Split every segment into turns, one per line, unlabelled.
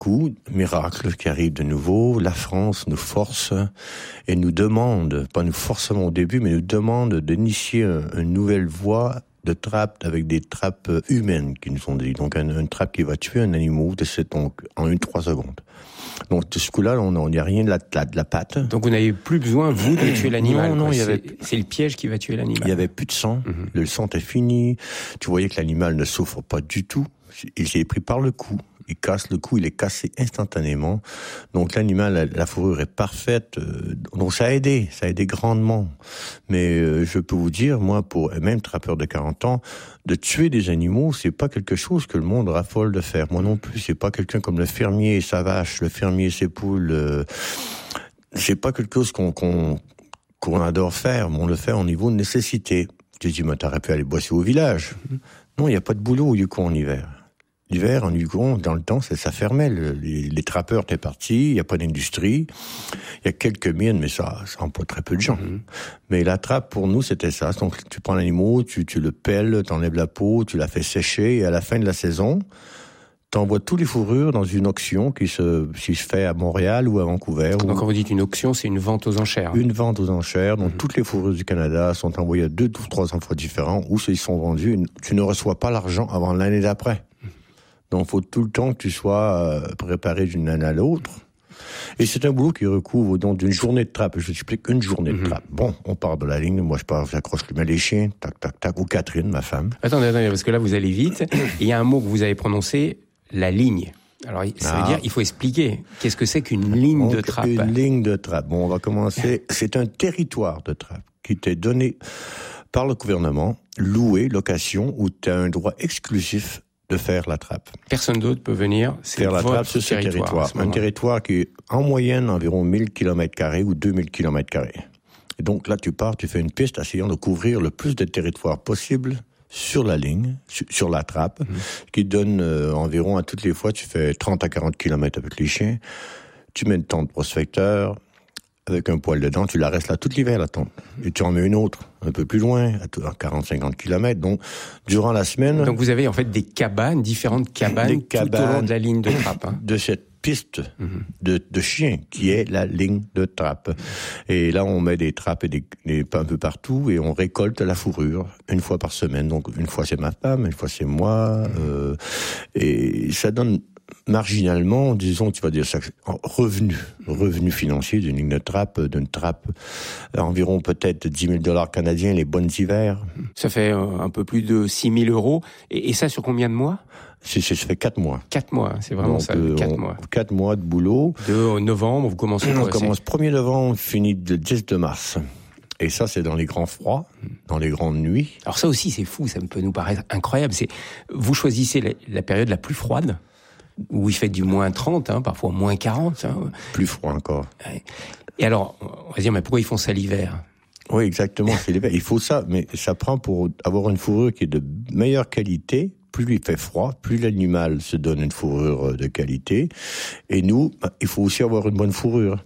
coup, miracle qui arrive de nouveau, la France nous force et nous demande, pas nous forcément au début, mais nous demande d'initier une nouvelle voie de trappe avec des trappes humaines qui nous sont dit. Donc une trappe qui va tuer un animal en 3 secondes. Donc de ce coup-là, on n'y a rien de la patte.
Donc vous n'avez plus besoin, vous, de tuer l'animal.
Non,
c'est le piège qui va tuer l'animal.
Il n'y avait plus de sang, le sang était fini. Tu voyais que l'animal ne souffre pas du tout. Il s'est pris par le cou. Il casse le cou, il est cassé instantanément. Donc l'animal, la fourrure est parfaite. Donc ça a aidé grandement. Mais je peux vous dire, moi, pour même trappeur de 40 ans, de tuer des animaux, c'est pas quelque chose que le monde raffole de faire. Moi non plus, c'est pas quelqu'un comme le fermier et sa vache, le fermier et ses poules. C'est pas quelque chose qu'on adore faire, mais on le fait au niveau de nécessité. Tu dis, mais t'aurais pu aller bosser au village. Non, il n'y a pas de boulot au Yukon en hiver. L'hiver, en Yukon, dans le temps, ça fermait. Les trappeurs étaient partis, il n'y a pas d'industrie. Il y a quelques mines, mais ça emploie très peu de gens. Mais la trappe, pour nous, c'était ça. Donc, tu prends l'animal, tu le pelles, t'enlèves la peau, tu la fais sécher, et à la fin de la saison, t'envoies tous les fourrures dans une auction qui se fait à Montréal ou à Vancouver.
Donc, quand vous dites une auction, c'est une vente aux enchères.
Une vente aux enchères. Donc, toutes les fourrures du Canada sont envoyées à 2 ou 3 endroits différents où ils sont vendus. Tu ne reçois pas l'argent avant l'année d'après. Donc, il faut tout le temps que tu sois préparé d'une année à l'autre. Et c'est un boulot qui recouvre donc d'une journée de trappe. Je t'explique une journée de trappe. Bon, on part de la ligne. Moi, j'accroche les chiens. Tac, tac, tac. Ou Catherine, ma femme.
Attendez, parce que là, vous allez vite. Il y a un mot que vous avez prononcé, la ligne. Alors, ça veut dire, il faut expliquer. Qu'est-ce que c'est qu'une ligne de trappe?
Une ligne de trappe. Bon, on va commencer. C'est un territoire de trappe qui t'est donné par le gouvernement, loué, location, où tu as un droit exclusif de faire la trappe.
Personne d'autre peut venir
faire la trappe sur ce territoire. Un territoire qui est en moyenne environ 1000 km² ou 2000 km². Et donc là, tu pars, tu fais une piste essayant de couvrir le plus de territoire possible sur la ligne, sur la trappe, qui donne environ, à toutes les fois, tu fais 30 à 40 km avec les chiens, tu mets une tente prospecteur, avec un poêle dedans, tu la restes là tout l'hiver, la tente. Et tu en mets une autre, un peu plus loin, à 40-50 km. Donc, durant la semaine...
Donc, vous avez en fait des cabanes, différentes cabanes, tout au long de la ligne de trappe.
De cette piste de chiens, qui est la ligne de trappe. Et là, on met des trappes un peu partout, et on récolte la fourrure une fois par semaine. Donc, une fois c'est ma femme, une fois c'est moi. Et ça donne... marginalement, disons, tu vas dire ça, revenu financier d'une ligne de trappe, environ peut-être 10 000 $ canadiens, les bonnes hivers.
Ça fait un peu plus de 6 000 €. Et ça sur combien de mois?
Ça fait 4 mois.
4 mois, c'est vraiment donc, ça, 4 mois.
4 mois de boulot.
De novembre, vous commencez
On commence 1er novembre, on finit le 10 de mars. Et ça, c'est dans les grands froids, dans les grandes nuits.
Alors ça aussi, c'est fou, ça peut nous paraître incroyable. Vous choisissez la période la plus froide, où il fait du moins 30, parfois moins 40.
Plus froid encore.
Et alors, on va dire, mais pourquoi ils font ça l'hiver?
Oui, exactement, c'est l'hiver. Il faut ça, mais ça prend pour avoir une fourrure qui est de meilleure qualité. Plus il fait froid, plus l'animal se donne une fourrure de qualité. Et nous, il faut aussi avoir une bonne fourrure.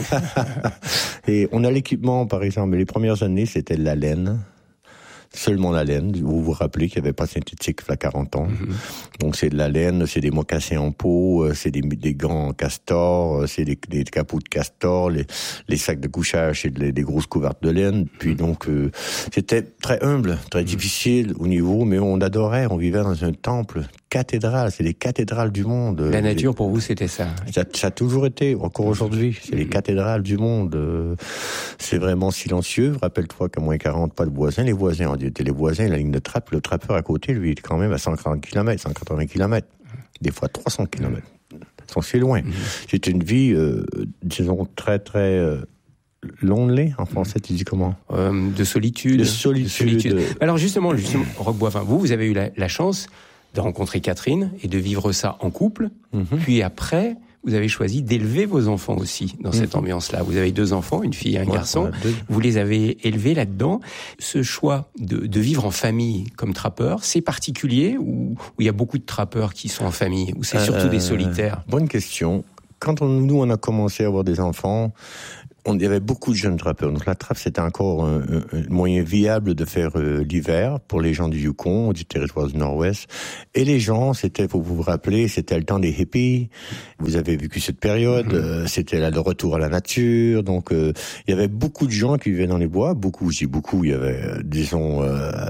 Et on a l'équipement, par exemple, les premières années, c'était de la laine. Seulement la laine. Vous vous rappelez qu'il n'y avait pas de synthétique il y a 40 ans. Donc c'est de la laine, c'est des mocassins en peau, c'est des gants en castor, c'est des capots de castor, les sacs de couchage, c'est des grosses couvertes de laine. Puis donc c'était très humble, très difficile au niveau, mais on adorait, on vivait dans un temple cathédrale, c'est les cathédrales du monde.
La nature pour vous c'était ça.
Ça a toujours été, encore aujourd'hui, c'est les cathédrales du monde. C'est vraiment silencieux. Rappelle-toi qu'à moins 40, pas de voisins. Les voisins, les voisins, la ligne de trappe, le trappeur à côté, lui, il est quand même à 140 km, 180 km. Des fois 300 km. Donc c'est loin. C'est une vie, disons, très, très... lonely, en français, tu dis comment?
De solitude.
De solitude.
Alors justement, Roch Boivin, vous avez eu la chance de rencontrer Catherine et de vivre ça en couple. Puis après, vous avez choisi d'élever vos enfants aussi dans cette ambiance-là. Vous avez 2 enfants, une fille et un garçon. Vous les avez élevés là-dedans. Ce choix de vivre en famille comme trappeur, c'est particulier ou il y a beaucoup de trappeurs qui sont en famille ou c'est surtout des solitaires?
Bonne question. Quand nous, on a commencé à avoir des enfants, il y avait beaucoup de jeunes trappeurs. Donc la trappe, c'était encore un moyen viable de faire l'hiver pour les gens du Yukon, du territoire du Nord-Ouest. Et les gens, c'était, faut vous rappeler, c'était le temps des hippies. Vous avez vécu cette période. C'était là le retour à la nature. Donc il y avait beaucoup de gens qui vivaient dans les bois. Beaucoup, je dis beaucoup. Il y avait, disons,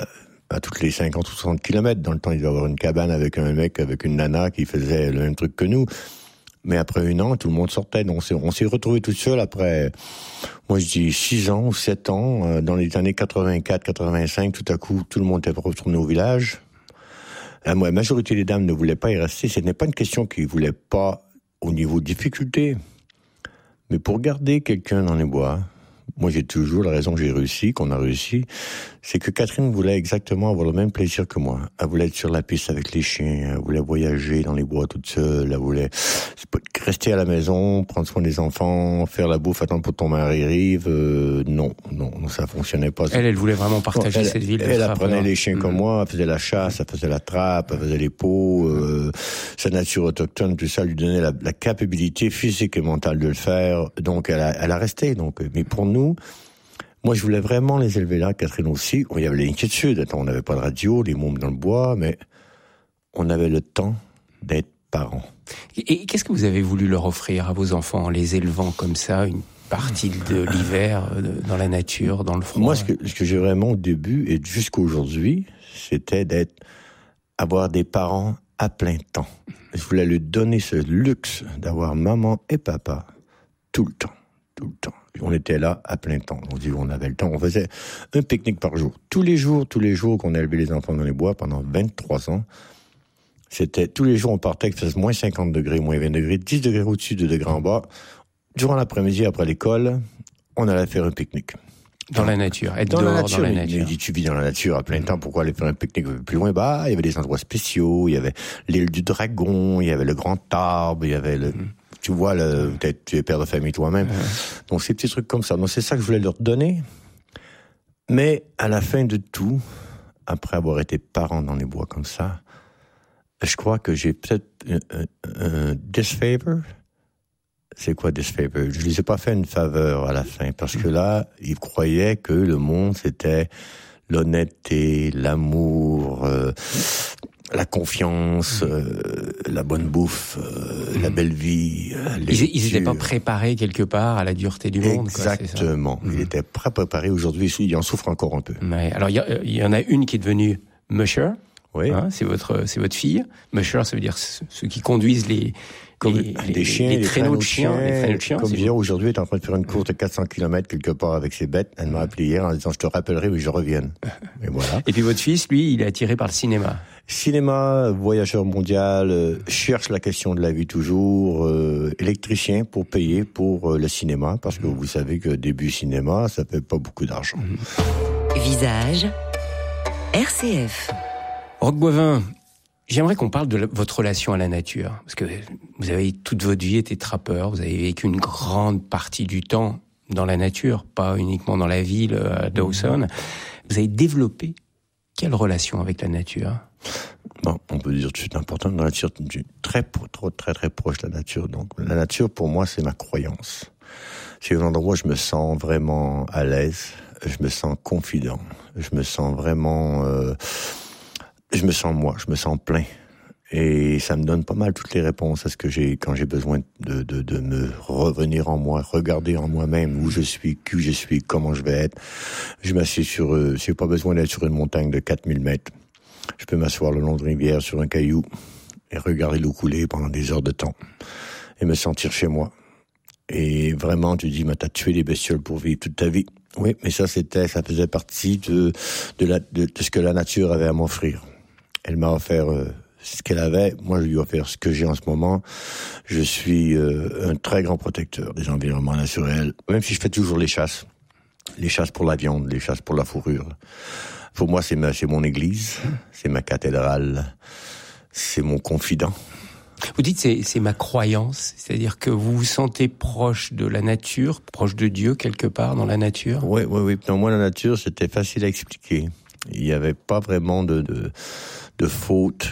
à toutes les 50 ou 60 kilomètres. Dans le temps, il devait y avoir une cabane avec un mec, avec une nana qui faisait le même truc que nous. Mais après 1 an, tout le monde sortait. Donc on s'est retrouvés tout seuls après, moi je dis 6 ans ou 7 ans. Dans les années 84, 85, tout à coup, tout le monde était retourné au village. La majorité des dames ne voulaient pas y rester. Ce n'est pas une question qu'ils ne voulaient pas au niveau de difficulté. Mais pour garder quelqu'un dans les bois, moi j'ai toujours la raison que j'ai réussi, qu'on a réussi, c'est que Catherine voulait exactement avoir le même plaisir que moi. Elle voulait être sur la piste avec les chiens, elle voulait voyager dans les bois toute seule, elle voulait rester à la maison, prendre soin des enfants, faire la bouffe, attendre pour ton mari arrive. Non, ça fonctionnait pas.
Elle voulait vraiment partager cette ville.
Elle apprenait les chiens comme moi, elle faisait la chasse, elle faisait la trappe, elle faisait les pots, sa nature autochtone, tout ça lui donnait la capacité physique et mentale de le faire. Donc elle a resté. Donc, mais pour nous, moi, je voulais vraiment les élever là, Catherine aussi. Il y avait l'inquiétude. On n'avait pas de radio, les mômes dans le bois, mais on avait le temps d'être parents.
Et qu'est-ce que vous avez voulu leur offrir à vos enfants en les élevant comme ça, une partie de l'hiver dans la nature, dans le froid?
Moi, ce que j'ai vraiment au début et jusqu'à aujourd'hui, c'était avoir des parents à plein temps. Je voulais lui donner ce luxe d'avoir maman et papa tout le temps. On était là à plein temps. On avait le temps. On faisait un pique-nique par jour. Tous les jours qu'on a élevé les enfants dans les bois pendant 23 ans, c'était tous les jours on partait, il faisait moins 50 degrés, moins 20 degrés, 10 degrés au-dessus, 2 degrés en bas. Durant l'après-midi, après l'école, on allait faire un pique-nique.
Dans la nature, être dehors dans la nature.
Tu vis dans la nature à plein temps, pourquoi aller faire un pique-nique un peu plus loin? Il y avait des endroits spéciaux, il y avait l'île du Dragon, il y avait le Grand Arbre, il y avait le... Tu vois, peut-être tu es père de famille toi-même. Donc, ces petits trucs comme ça. Donc, c'est ça que je voulais leur donner. Mais, à la fin de tout, après avoir été parent dans les bois comme ça, je crois que j'ai peut-être un disfavor. C'est quoi disfavor? Je ne les ai pas fait une faveur à la fin, parce que là, ils croyaient que le monde, c'était l'honnêteté, l'amour, la confiance, la bonne bouffe, la belle vie.
Ils n'étaient pas préparés quelque part à la dureté du monde.
Exactement. Ils étaient pas préparés. Aujourd'hui, ils en souffrent encore un peu.
Ouais. Alors, il y en a une qui est devenue musher.
Oui.
Hein, c'est votre fille. Musher, ça veut dire ceux qui conduisent les traîneaux de chiens. Les traîneaux de chiens.
Comme hier, aujourd'hui, elle est en train de faire une course de 400 km quelque part avec ses bêtes. Elle m'a appelé hier en disant, je te rappellerai, mais je revienne. Et voilà.
Et puis votre fils, lui, il est attiré par le cinéma.
Cinéma, voyageur mondial, cherche la question de la vie toujours, électricien pour payer pour le cinéma, parce que vous savez que début cinéma, ça fait pas beaucoup d'argent.
Visage, RCF.
Roch Boivin, j'aimerais qu'on parle de votre relation à la nature, parce que vous avez toute votre vie été trappeur, vous avez vécu une grande partie du temps dans la nature, pas uniquement dans la ville, à Dawson. Vous avez développé quelle relation avec la nature?
Bon, on peut dire tout de suite important, la nature, très proche de la nature. Donc, la nature, pour moi, c'est ma croyance. C'est un endroit où je me sens vraiment à l'aise, je me sens confident, je me sens vraiment, je me sens moi, je me sens plein. Et ça me donne pas mal toutes les réponses à ce que j'ai, quand j'ai besoin de me revenir en moi, regarder en moi-même où je suis, qui je suis, comment je vais être. Je m'assieds j'ai pas besoin d'être sur une montagne de 4000 mètres. Je peux m'asseoir le long de rivière sur un caillou et regarder l'eau couler pendant des heures de temps et me sentir chez moi. Et vraiment, tu dis, t'as tué les bestioles pour vivre toute ta vie. Oui, mais ça faisait partie de ce que la nature avait à m'offrir. Elle m'a offert ce qu'elle avait. Moi, je lui ai offert ce que j'ai en ce moment. Je suis un très grand protecteur des environnements naturels, même si je fais toujours les chasses pour la viande, les chasses pour la fourrure. Pour moi, c'est mon église, c'est ma cathédrale, c'est mon confident.
Vous dites c'est ma croyance, c'est-à-dire que vous vous sentez proche de la nature, proche de Dieu quelque part dans la nature.
Oui. Dans moi, la nature, c'était facile à expliquer. Il n'y avait pas vraiment de faute.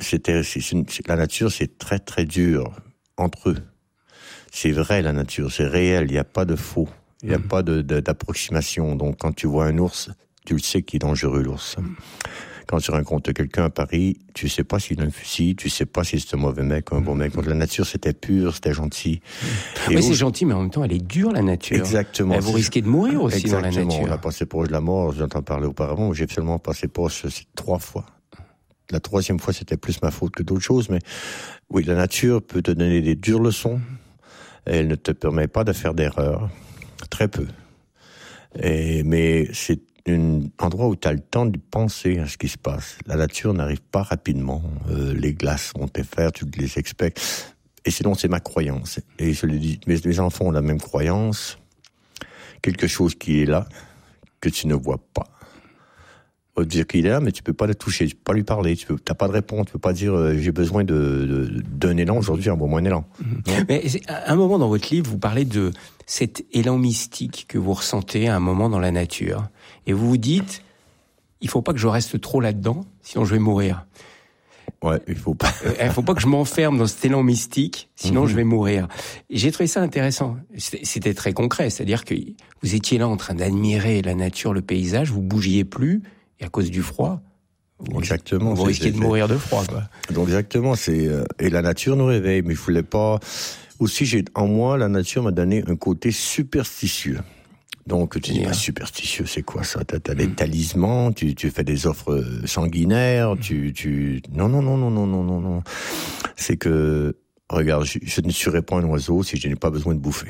La nature, c'est très très dur entre eux. C'est vrai, la nature, c'est réel. Il n'y a pas de faux. Il n'y a pas d'approximation. Donc, quand tu vois un ours, tu le sais qu'il est dangereux, l'ours. Quand tu rencontres quelqu'un à Paris, tu sais pas s'il a un fusil, tu sais pas si c'est un mauvais mec ou un bon mec. Donc, la nature, c'était pur, c'était gentil.
Oui, c'est gentil, mais en même temps, elle est dure, la nature.
Exactement.
Vous risquez de mourir aussi
Exactement.
dans la nature.
On a passé proche de la mort, j'entends parler auparavant. J'ai seulement passé proche 3 fois. La 3e fois, c'était plus ma faute que d'autres choses, mais oui, la nature peut te donner des dures leçons. Elle ne te permet pas de faire d'erreurs. Très peu. Mais c'est un endroit où tu as le temps de penser à ce qui se passe. La nature n'arrive pas rapidement. Les glaces vont te faire, tu les expectes. Et sinon, c'est ma croyance. Et je le dis, mes enfants ont la même croyance. Quelque chose qui est là, que tu ne vois pas. On va te dire qu'il est là, mais tu peux pas le toucher, tu peux pas lui parler, t'as pas de réponse, tu peux pas dire j'ai besoin d'un élan aujourd'hui, envoie-moi un élan.
Mais à un moment dans votre livre, vous parlez de cet élan mystique que vous ressentez à un moment dans la nature. Et vous vous dites, il faut pas que je reste trop là-dedans, sinon je vais mourir.
Ouais, il faut pas.
Il faut pas que je m'enferme dans cet élan mystique, sinon je vais mourir. Et j'ai trouvé ça intéressant. C'était très concret, c'est-à-dire que vous étiez là en train d'admirer la nature, le paysage, vous bougiez plus, et à cause du froid,
exactement,
vous risquez de mourir de froid, quoi.
Donc exactement, et la nature nous réveille, mais je voulais pas. Aussi, en moi, la nature m'a donné un côté superstitieux. Donc tu dis, superstitieux, c'est quoi ça? T'as des talismans, tu fais des offres sanguinaires, non. C'est que, regarde, je ne tuerai pas un oiseau si je n'ai pas besoin de bouffer.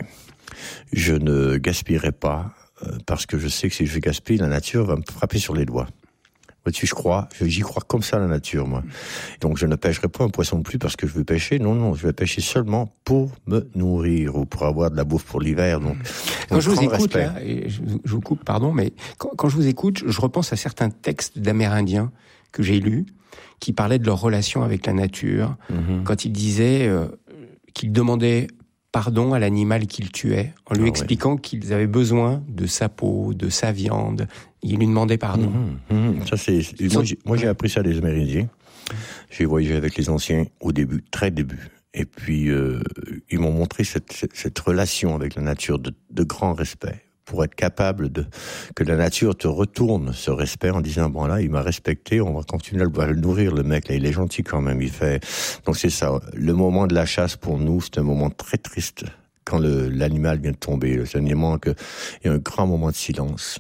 Je ne gaspillerai pas, parce que je sais que si je gaspille, la nature va me frapper sur les doigts. Vois-tu, j'y crois comme ça, la nature, moi. Donc, je ne pêcherai pas un poisson de plus parce que je veux pêcher. Non, je vais pêcher seulement pour me nourrir ou pour avoir de la bouffe pour l'hiver. Donc,
quand je vous écoute, là, et je vous coupe, pardon, mais quand je vous écoute, je repense à certains textes d'Amérindiens que j'ai lus, qui parlaient de leur relation avec la nature, quand ils disaient qu'ils demandaient pardon à l'animal qu'ils tuaient, en lui expliquant qu'ils avaient besoin de sa peau, de sa viande. Ils lui demandaient pardon.
Ça, moi, j'ai appris ça des Amérindiens. J'ai voyagé avec les anciens au début, très début. Et puis, ils m'ont montré cette relation avec la nature de grand respect, pour être capable que la nature te retourne ce respect en disant, bon là, il m'a respecté, on va continuer à le nourrir, le mec, là, il est gentil quand même, donc c'est ça. Le moment de la chasse, pour nous, c'est un moment très triste, quand l'animal vient de tomber. C'est un moment il y a un grand moment de silence.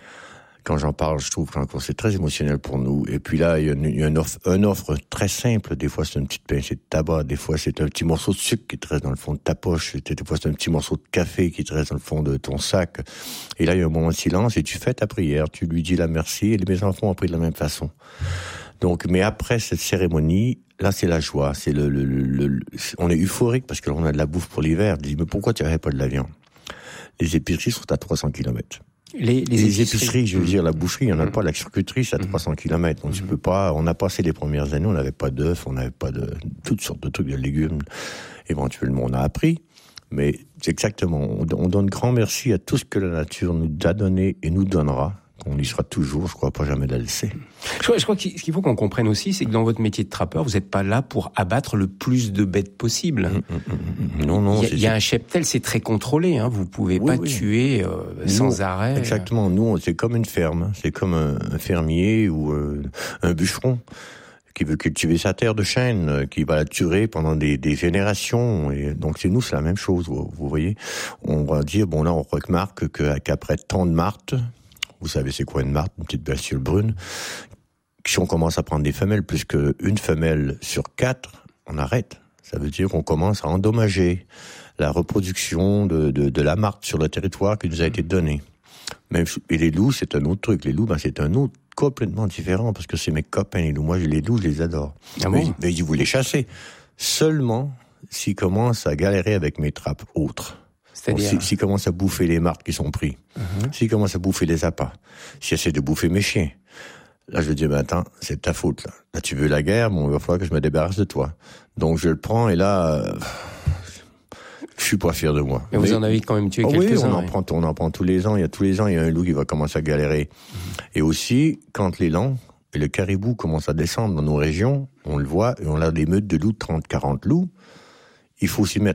Quand j'en parle, je trouve que c'est très émotionnel pour nous. Et puis là, il y a une offre très simple. Des fois, c'est une petite pincée de tabac. Des fois, c'est un petit morceau de sucre qui te reste dans le fond de ta poche. Des fois, c'est un petit morceau de café qui te reste dans le fond de ton sac. Et là, il y a un moment de silence et tu fais ta prière. Tu lui dis la merci. Et mes enfants ont pris de la même façon. Donc, mais après cette cérémonie, là, c'est la joie. C'est on est euphorique parce que là, on a de la bouffe pour l'hiver. Je dis, mais pourquoi tu n'avais pas de la viande? Les épiceries sont à 300 km. Les épiceries, je veux dire, la boucherie, il n'y en a pas, la charcuterie, c'est à 300 km. Donc, tu peux pas, on a passé les premières années, on n'avait pas d'œufs, on n'avait pas de toutes sortes de trucs, de légumes. Éventuellement, on a appris. Mais, c'est exactement, on donne grand merci à tout ce que la nature nous a donné et nous donnera. On y sera toujours, je crois pas jamais la laisser.
Je crois qu'il faut qu'on comprenne aussi, c'est que dans votre métier de trappeur, vous n'êtes pas là pour abattre le plus de bêtes possible.
Non.
Il y a un cheptel, c'est très contrôlé, hein. Vous pouvez pas tuer sans arrêt.
Exactement. Nous, c'est comme une ferme. C'est comme un fermier ou un bûcheron qui veut cultiver sa terre de chêne, qui va la tuer pendant des générations. Et donc, c'est la même chose, vous voyez. On va dire, bon là, on remarque qu'après tant de martes, vous savez c'est quoi une martre, une petite bestiole brune, si on commence à prendre des femelles, plus qu'une femelle sur 4, on arrête. Ça veut dire qu'on commence à endommager la reproduction de la martre sur le territoire qui nous a été donné. Et les loups, c'est un autre truc. Les loups, c'est un autre complètement différent, parce que c'est mes copains, les loups. Moi, les loups, je les adore.
Ah bon?
Mais vous les chassez. Seulement s'ils commencent à galérer avec mes trappes autres. C'est-à-dire s'ils commencent à bouffer les martres qui sont pris, s'ils commencent à bouffer les appâts, s'ils essaient de bouffer mes chiens, là je dis, attends, c'est ta faute, là. Là tu veux la guerre, il va falloir que je me débarrasse de toi. Donc je le prends et là, je suis pas fier de moi.
Mais vous en avez quand même tué quelques-uns.
Oui, on en prend tous les ans. Tous les ans, il y a un loup qui va commencer à galérer. Et aussi, quand l'élan et le caribou commencent à descendre dans nos régions, on le voit, et on a des meutes de loups, 30-40 loups, il faut s'y mettre.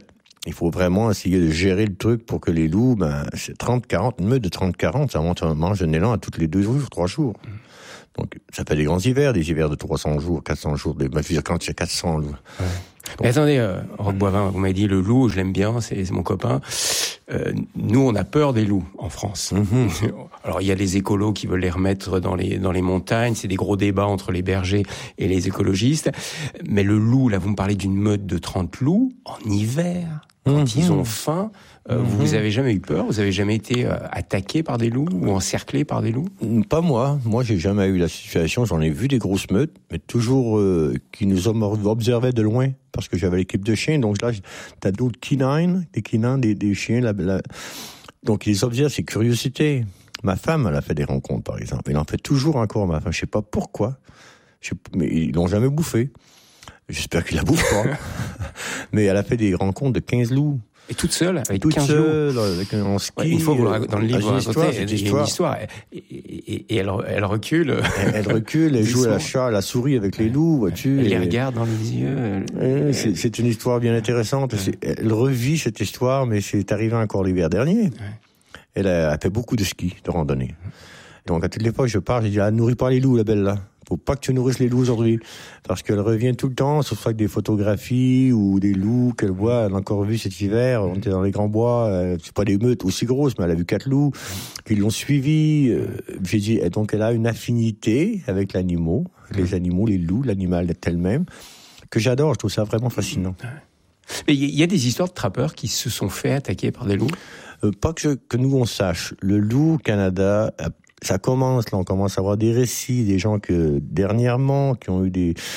Il faut vraiment essayer de gérer le truc pour que les loups, c'est 30-40, une meute de 30-40, ça mange un élan à toutes les 2 jours, 3 jours. Donc, ça fait des grands hivers, des hivers de 300 jours, 400 jours, je veux dire, quand il y a 400 loups.
Ouais. Mais attendez, Roch Boivin, vous m'avez dit le loup, je l'aime bien, c'est mon copain. Nous, on a peur des loups en France. Alors, il y a les écolos qui veulent les remettre dans les montagnes. C'est des gros débats entre les bergers et les écologistes. Mais le loup, là, vous me parlez d'une meute de 30 loups en hiver, quand ils ont faim. Vous avez jamais eu peur? Vous avez jamais été attaqué par des loups ou encerclé par des loups?
Pas moi. Moi, j'ai jamais eu la situation. J'en ai vu des grosses meutes, mais toujours qui nous observaient de loin, parce que j'avais l'équipe de chiens. Donc là, t'as d'autres canines, des chiens. Donc ils les observent, c'est curiosité. Ma femme, elle a fait des rencontres, par exemple. Elle en fait toujours encore, ma femme. Je sais pas pourquoi. Mais ils l'ont jamais bouffé. J'espère qu'ils la bouffent pas. Mais elle a fait des rencontres de 15 loups.
Et toute seule, avec
toute
15
seule,
loups.
avec un ski.
Ouais, une fois, dans le livre, vous racontez,
il y a une
histoire. Et elle recule.
Elle recule, elle joue à la souris avec les loups, vois-tu.
Elle les regarde dans les yeux.
C'est une histoire bien intéressante. Ouais. Elle revit cette histoire, mais c'est arrivé encore l'hiver dernier. Ouais. Elle a fait beaucoup de ski, de randonnée. Donc, à toutes les fois que je pars, j'ai dit, nourris pas les loups, la belle, là. Faut pas que tu nourrisses les loups aujourd'hui. Parce qu'elle revient tout le temps, ce soit avec des photographies ou des loups qu'elle voit. Elle a encore vu cet hiver, on était dans les grands bois, c'est pas des meutes aussi grosses, mais elle a vu 4 loups qui l'ont suivi. J'ai dit, donc elle a une affinité avec l'animal, les animaux, les loups, l'animal est elle-même, que j'adore, je trouve ça vraiment fascinant.
Mais il y a des histoires de trappeurs qui se sont fait attaquer par des loups?
Pas que nous on sache. Le loup au Canada, ça commence, là, on commence à avoir des récits, des gens que, dernièrement, qui ont eu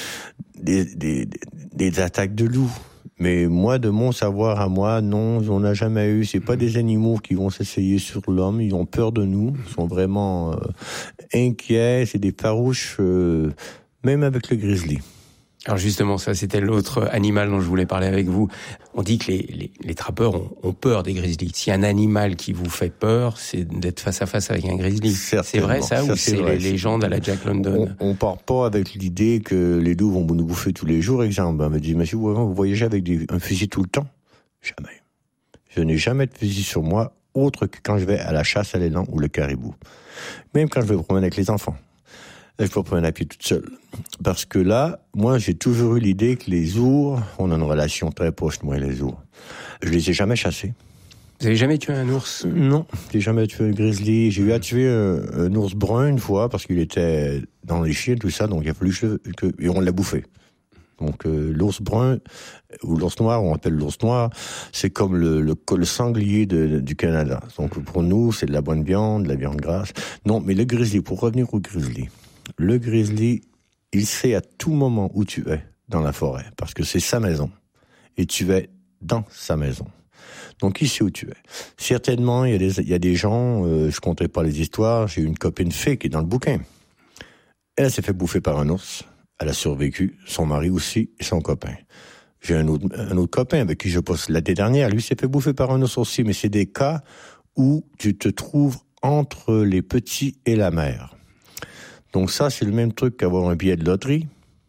des attaques de loups. Mais moi, de mon savoir à moi, non, on n'a jamais eu. C'est pas des animaux qui vont s'essayer sur l'homme. Ils ont peur de nous. Ils sont vraiment inquiets. C'est des farouches, même avec le grizzly.
Alors justement, ça, c'était l'autre animal dont je voulais parler avec vous. On dit que les trappeurs ont peur des grizzlies. S'il y a un animal qui vous fait peur, c'est d'être face à face avec un grizzly. C'est vrai ça ou c'est les légendes à la Jack London?
On part pas avec l'idée que les loups vont nous bouffer tous les jours, exemple. On me dit, monsieur, vous voyagez avec un fusil tout le temps? Jamais. Je n'ai jamais de fusil sur moi, autre que quand je vais à la chasse à l'élan ou le caribou. Même quand je vais me promener avec les enfants. Je peux prendre un pied toute seule. Parce que là, moi, j'ai toujours eu l'idée que les ours, on a une relation très proche, moi et les ours. Je les ai jamais chassés.
Vous avez jamais tué un ours?
Non, j'ai jamais tué un grizzly. J'ai eu à tuer un ours brun une fois, parce qu'il était dans les chiens, tout ça, donc il a fallu et on l'a bouffé. Donc l'ours brun, ou l'ours noir, on appelle l'ours noir, c'est comme le sanglier du Canada. Donc pour nous, c'est de la bonne viande, de la viande grasse. Non, mais le grizzly, pour revenir au grizzly, le grizzly, il sait à tout moment où tu es dans la forêt, parce que c'est sa maison, et tu es dans sa maison. Donc il sait où tu es. Certainement, il y a des gens, je compterai pas les histoires, j'ai une copine fée qui est dans le bouquin. Elle s'est fait bouffer par un ours, elle a survécu, son mari aussi, et son copain. J'ai un autre copain avec qui je poste l'année dernière, lui s'est fait bouffer par un ours aussi, mais c'est des cas où tu te trouves entre les petits et la mer. Donc ça, c'est le même truc qu'avoir un billet de loterie.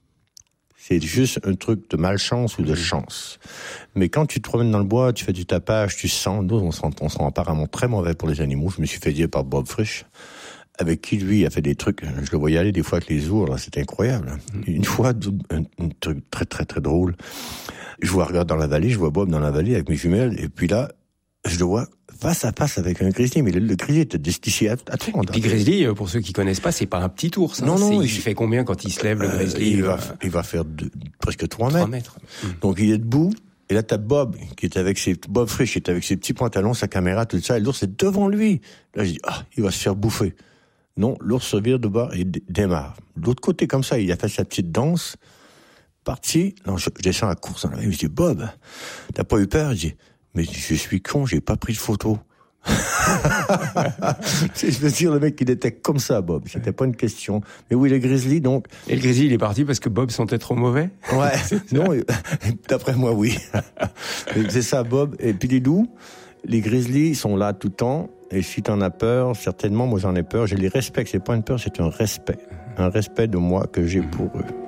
C'est juste un truc de malchance ou de chance. Mais quand tu te promènes dans le bois, tu fais du tapage, tu sens... Nous, on sent apparemment très mauvais pour les animaux. Je me suis fait dire par Bob Frisch, avec qui, lui, a fait des trucs... Je le voyais aller des fois avec les ours, là, c'était incroyable. Une fois, un truc très, très, très drôle. Je regarde dans la vallée, je vois Bob dans la vallée avec mes jumelles, et puis là, je le vois face à face avec un grizzly, mais le grizzly était destiché à tout.
Et puis grizzly, pour ceux qui connaissent pas, c'est pas un petit ours. Hein.
Non,
il fait combien quand il se lève, le grizzly?
Il va faire presque 3 mètres. 3 mètres. Donc il est debout, et là t'as Bob, Bob Frisch, qui est avec ses petits pantalons, sa caméra, tout ça, et l'ours est devant lui. Là je dis, il va se faire bouffer. Non, l'ours se vire de bord et démarre. De l'autre côté, comme ça, il a fait sa petite danse, parti. Non, je descends à la course. Je dis, Bob, t'as pas eu peur? Je dis, mais je suis con, j'ai pas pris de photo. Je veux dire, le mec, il était comme ça, Bob. C'était pas une question. Mais oui, le grizzly, donc...
Et le grizzly, il est parti parce que Bob sentait trop mauvais?
Ouais. Non, d'après moi, oui. C'est ça, Bob. Et puis les loups, les grizzlies sont là tout le temps. Et si t'en as peur, certainement, moi j'en ai peur. Je les respecte. C'est pas une peur, c'est un respect. Un respect de moi que j'ai pour eux.